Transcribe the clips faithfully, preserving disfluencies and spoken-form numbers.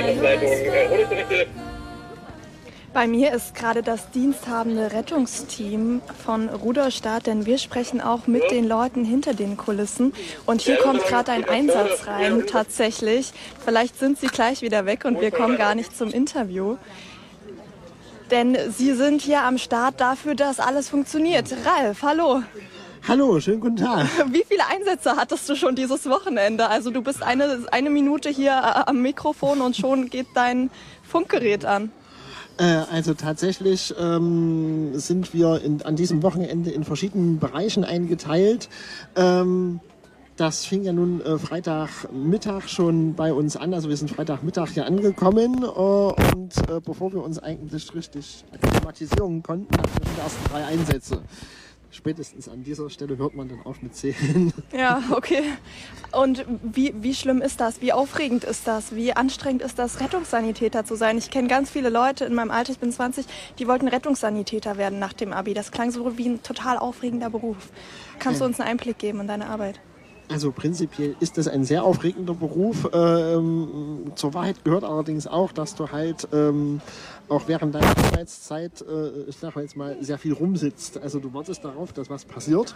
Einsatzleitung äh, Rundungsberichte. Bei mir ist gerade das diensthabende Rettungsteam von Rudolstadt, denn wir sprechen auch mit den Leuten hinter den Kulissen. Und hier kommt gerade ein Einsatz rein, tatsächlich. Vielleicht sind sie gleich wieder weg und wir kommen gar nicht zum Interview. Denn sie sind hier am Start dafür, dass alles funktioniert. Ralf, hallo. Hallo, schönen guten Tag. Wie viele Einsätze hattest du schon dieses Wochenende? Also du bist eine, eine Minute hier am Mikrofon und schon geht dein Funkgerät an. Also tatsächlich ähm, sind wir in, an diesem Wochenende in verschiedenen Bereichen eingeteilt. Ähm, das fing ja nun äh, Freitagmittag schon bei uns an. Also wir sind Freitagmittag hier angekommen äh, und äh, bevor wir uns eigentlich richtig akklimatisieren konnten, hatten wir schon die ersten drei Einsätze. Spätestens an dieser Stelle hört man dann auf mit Zählen. Ja, okay. Und wie, wie schlimm ist das? Wie aufregend ist das? Wie anstrengend ist das, Rettungssanitäter zu sein? Ich kenne ganz viele Leute in meinem Alter, ich bin zwanzig, die wollten Rettungssanitäter werden nach dem Abi. Das klang so wie ein total aufregender Beruf. Kannst du uns einen Einblick geben in deine Arbeit? Also prinzipiell ist das ein sehr aufregender Beruf. Ähm, zur Wahrheit gehört allerdings auch, dass du halt ähm, auch während deiner Arbeitszeit, äh, ich sage jetzt mal, sehr viel rumsitzt. Also du wartest darauf, dass was passiert.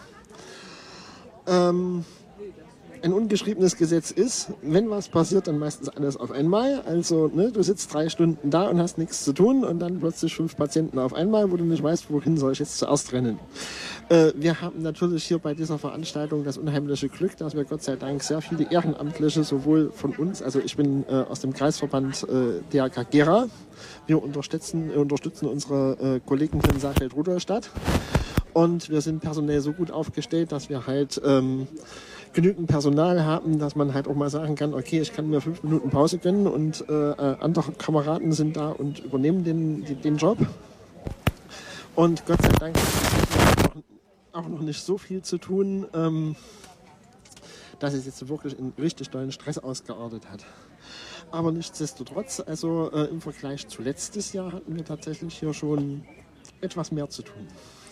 Ähm, ein ungeschriebenes Gesetz ist, wenn was passiert, dann meistens alles auf einmal. Also ne, du sitzt drei Stunden da und hast nichts zu tun und dann plötzlich fünf Patienten auf einmal, wo du nicht weißt, wohin soll ich jetzt zuerst rennen. Äh, wir haben natürlich hier bei dieser Veranstaltung das unheimliche Glück, dass wir Gott sei Dank sehr viele Ehrenamtliche, sowohl von uns, also ich bin äh, aus dem Kreisverband äh, D R K Gera, wir unterstützen, unterstützen unsere äh, Kollegen von Saalfeld-Rudolstadt und wir sind personell so gut aufgestellt, dass wir halt ähm, genügend Personal haben, dass man halt auch mal sagen kann, okay, ich kann mir fünf Minuten Pause gönnen und äh, andere Kameraden sind da und übernehmen den, den, den Job. Und Gott sei Dank hat auch, auch noch nicht so viel zu tun, ähm, dass es jetzt wirklich einen richtig tollen Stress ausgeartet hat. Aber nichtsdestotrotz, also äh, im Vergleich zu letztes Jahr hatten wir tatsächlich hier schon etwas mehr zu tun.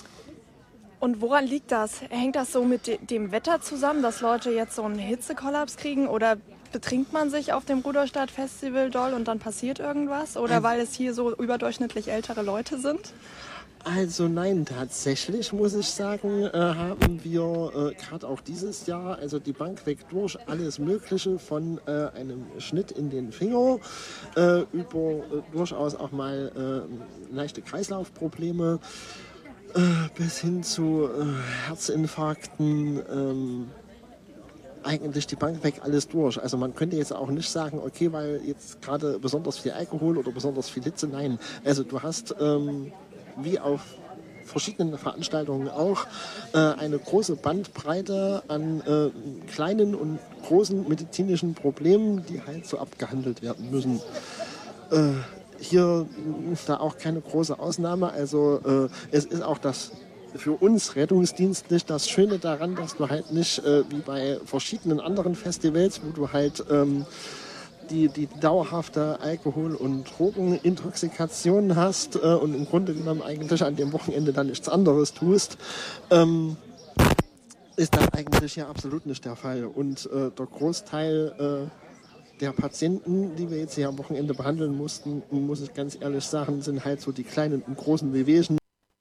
Und woran liegt das? Hängt das so mit de- dem Wetter zusammen, dass Leute jetzt so einen Hitzekollaps kriegen? Oder betrinkt man sich auf dem Rudolstadt Festival doll und dann passiert irgendwas? Oder weil es hier so überdurchschnittlich ältere Leute sind? Also nein, tatsächlich muss ich sagen, äh, haben wir äh, gerade auch dieses Jahr, also die Bank weg durch, alles Mögliche von äh, einem Schnitt in den Finger äh, über äh, durchaus auch mal äh, leichte Kreislaufprobleme äh, bis hin zu äh, Herzinfarkten, ähm, eigentlich die Bank weg alles durch. Also man könnte jetzt auch nicht sagen, okay, weil jetzt gerade besonders viel Alkohol oder besonders viel Hitze, nein. Also du hast ähm, wie auf verschiedenen Veranstaltungen auch äh, eine große Bandbreite an äh, kleinen und großen medizinischen Problemen, die halt so abgehandelt werden müssen. Äh, hier da auch keine große Ausnahme. Also äh, es ist auch das für uns rettungsdienstlich das Schöne daran, dass du halt nicht äh, wie bei verschiedenen anderen Festivals, wo du halt ähm, die, die dauerhafte Alkohol- und Drogenintoxikation hast äh, und im Grunde genommen eigentlich an dem Wochenende dann nichts anderes tust, ähm, ist das eigentlich hier absolut nicht der Fall. Und äh, der Großteil äh, der Patienten, die wir jetzt hier am Wochenende behandeln mussten, muss ich ganz ehrlich sagen, sind halt so die kleinen und großen Wehwehchen,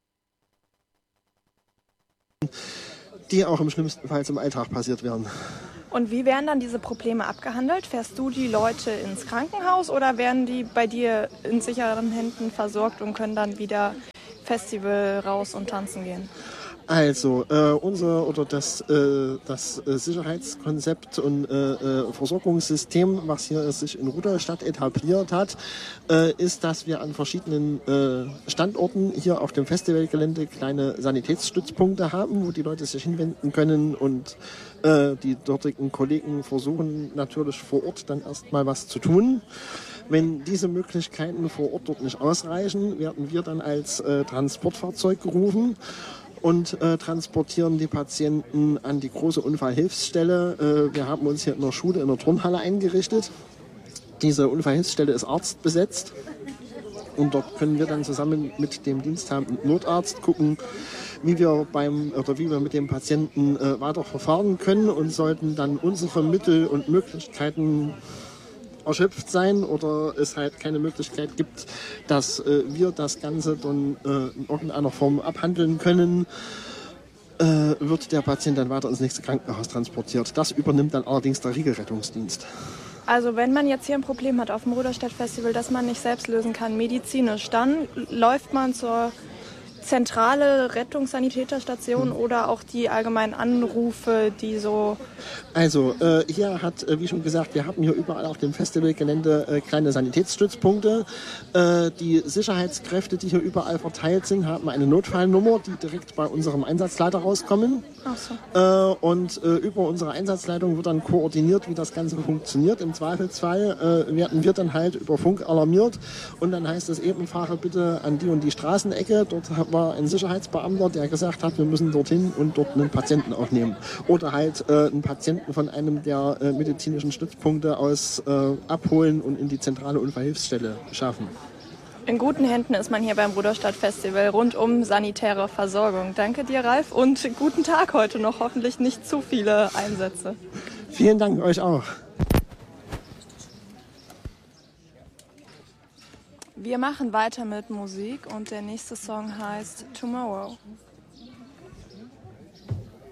die auch im schlimmsten Fall zum Alltag passiert werden. Und wie werden dann diese Probleme abgehandelt? Fährst du die Leute ins Krankenhaus oder werden die bei dir in sicheren Händen versorgt und können dann wieder Festival raus und tanzen gehen? Also äh, unser oder das, äh, das äh, Sicherheitskonzept und äh, äh, Versorgungssystem, was hier sich in Rudolstadt etabliert hat, äh, ist, dass wir an verschiedenen äh, Standorten hier auf dem Festivalgelände kleine Sanitätsstützpunkte haben, wo die Leute sich hinwenden können und äh, die dortigen Kollegen versuchen natürlich vor Ort dann erstmal was zu tun. Wenn diese Möglichkeiten vor Ort dort nicht ausreichen, werden wir dann als äh, Transportfahrzeug gerufen und äh, transportieren die Patienten an die große Unfallhilfsstelle. Äh, wir haben uns hier in der Schule, in der Turnhalle eingerichtet. Diese Unfallhilfsstelle ist arztbesetzt und dort können wir dann zusammen mit dem diensthabenden Notarzt gucken, wie wir beim oder wie wir mit dem Patienten äh, weiter verfahren können und sollten dann unsere Mittel und Möglichkeiten erschöpft sein oder es halt keine Möglichkeit gibt, dass äh, wir das Ganze dann äh, in irgendeiner Form abhandeln können, äh, wird der Patient dann weiter ins nächste Krankenhaus transportiert. Das übernimmt dann allerdings der Riegelrettungsdienst. Also wenn man jetzt hier ein Problem hat auf dem Ruderstadt-Festival, das man nicht selbst lösen kann, medizinisch, dann läuft man zur zentrale Rettungssanitäterstation oder auch die allgemeinen Anrufe, die so... Also äh, hier hat, äh, wie schon gesagt, wir haben hier überall auf dem Festivalgelände äh, kleine Sanitätsstützpunkte. Äh, die Sicherheitskräfte, die hier überall verteilt sind, haben eine Notfallnummer, die direkt bei unserem Einsatzleiter rauskommen. Ach so. Äh, und äh, über unsere Einsatzleitung wird dann koordiniert, wie das Ganze funktioniert. Im Zweifelsfall äh, werden wir dann halt über Funk alarmiert und dann heißt es eben, fahre bitte an die und die Straßenecke. Dort war ein Sicherheitsbeamter, der gesagt hat, wir müssen dorthin und dort einen Patienten aufnehmen. Oder halt äh, einen Patienten von einem der äh, medizinischen Stützpunkte aus äh, abholen und in die zentrale Unfallhilfsstelle schaffen. In guten Händen ist man hier beim Ruderstadt-Festival rund um sanitäre Versorgung. Danke dir, Ralf, und guten Tag heute noch. Hoffentlich nicht zu viele Einsätze. Vielen Dank euch auch. Wir machen weiter mit Musik und der nächste Song heißt Tomorrow.